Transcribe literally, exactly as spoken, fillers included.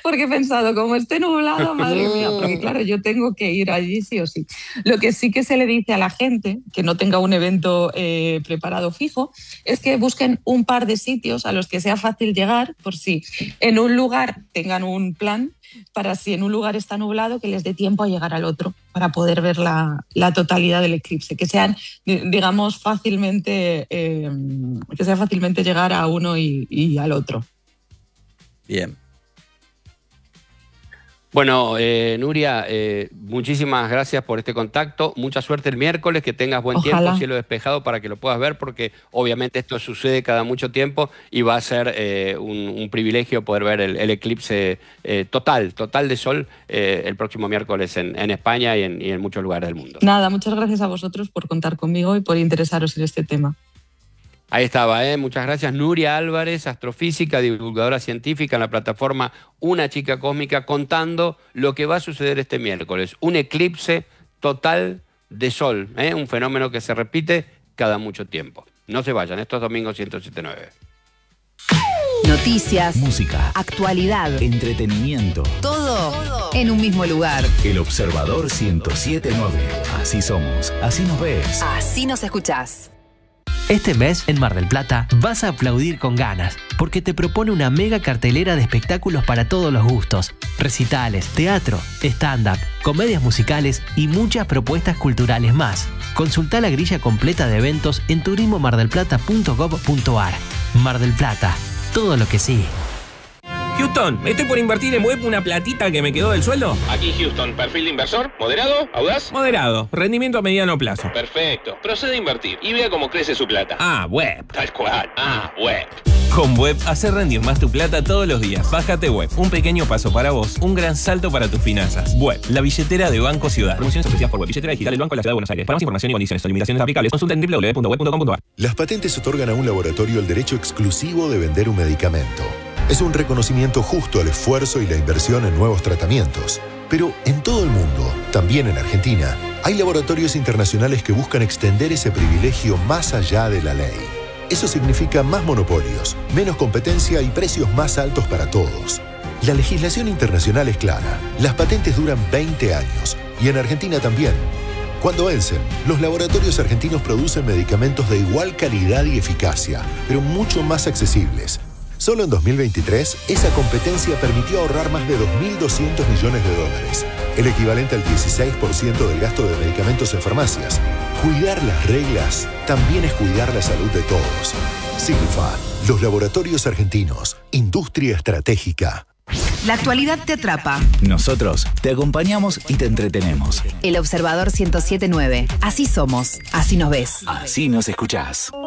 porque he pensado, como esté nublado, madre mía, porque claro, yo tengo que ir allí sí o sí. Lo que sí que se le dice a la gente, que no tenga un evento eh, preparado fijo, es que busquen un par de sitios a los que sea fácil llegar, por si en un lugar tengan un plan, para si en un lugar está nublado, que les dé tiempo a llegar al otro, para poder ver la, la totalidad del eclipse, que sean, digamos, fácilmente, eh, que sea fácilmente llegar a uno y, y al otro. Bien. Bueno, eh, Nuria, eh, muchísimas gracias por este contacto. Mucha suerte el miércoles, que tengas buen Ojalá. tiempo, cielo despejado, para que lo puedas ver, porque obviamente esto sucede cada mucho tiempo y va a ser eh, un, un privilegio poder ver el, el eclipse eh, total, total de sol eh, el próximo miércoles en, en España y en, y en muchos lugares del mundo. Nada, muchas gracias a vosotros por contar conmigo y por interesaros en este tema. Ahí estaba, ¿eh? Muchas gracias. Nuria Álvarez, astrofísica, divulgadora científica en la plataforma Una Chica Cósmica, contando lo que va a suceder este miércoles. Un eclipse total de sol, ¿eh? Un fenómeno que se repite cada mucho tiempo. No se vayan, esto es Domingo ciento siete punto nueve. Noticias, música, actualidad, entretenimiento. Todo, todo en un mismo lugar. El Observador ciento siete punto nueve. Así somos, así nos ves. Así nos escuchás. Este mes, en Mar del Plata, vas a aplaudir con ganas, porque te propone una mega cartelera de espectáculos para todos los gustos. Recitales, teatro, stand-up, comedias musicales y muchas propuestas culturales más. Consulta la grilla completa de eventos en turismo mar del plata punto gov punto ar. Mar del Plata, todo lo que sí. Houston, estoy por invertir en web una platita que me quedó del sueldo. Aquí Houston, perfil de inversor, moderado, audaz. Moderado, rendimiento a mediano plazo. Perfecto, procede a invertir y vea cómo crece su plata. Ah, web. Tal cual, ah, web. Con Web, hacer rendir más tu plata todos los días. Bájate Web, un pequeño paso para vos, un gran salto para tus finanzas. Web, la billetera de Banco Ciudad. Promociones ofrecidas por Web, billetera digital del Banco de la Ciudad de Buenos Aires. Para más información y condiciones o limitaciones aplicables, consulta en doble u doble u doble u punto web punto com punto ar. Las patentes otorgan a un laboratorio el derecho exclusivo de vender un medicamento. Es un reconocimiento justo al esfuerzo y la inversión en nuevos tratamientos. Pero en todo el mundo, también en Argentina, hay laboratorios internacionales que buscan extender ese privilegio más allá de la ley. Eso significa más monopolios, menos competencia y precios más altos para todos. La legislación internacional es clara. Las patentes duran veinte años y en Argentina también. Cuando vencen, los laboratorios argentinos producen medicamentos de igual calidad y eficacia, pero mucho más accesibles. Solo en dos mil veintitrés, esa competencia permitió ahorrar más de dos mil doscientos millones de dólares, el equivalente al dieciséis por ciento del gasto de medicamentos en farmacias. Cuidar las reglas también es cuidar la salud de todos. Sigfa, los laboratorios argentinos, industria estratégica. La actualidad te atrapa. Nosotros te acompañamos y te entretenemos. El Observador ciento siete punto nueve. Así somos, así nos ves. Así nos escuchás.